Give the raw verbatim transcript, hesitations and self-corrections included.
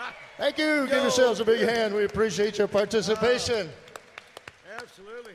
Thank you. Give yourselves a big hand. We appreciate your participation. Absolutely.